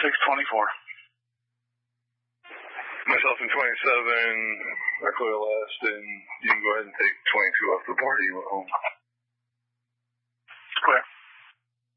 624. Myself in 27, I clear last, and you can go ahead and take 22 off the party. You went home.